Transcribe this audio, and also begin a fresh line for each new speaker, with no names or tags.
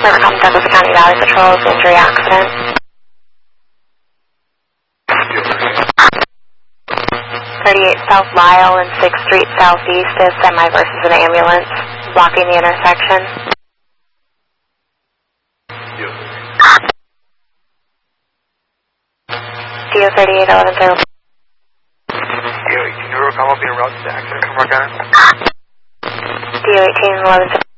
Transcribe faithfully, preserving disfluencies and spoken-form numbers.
Rivercom, Douglas County Valley Patrol, injury accident. thirty-eight South Lyle and sixth Street Southeast, a semi versus an ambulance, blocking the intersection. D O thirty-eight eleven zero.
D O eighteen Rivercom, I'll be en route to the accident. Come back on.
D O eighteen eleven zero.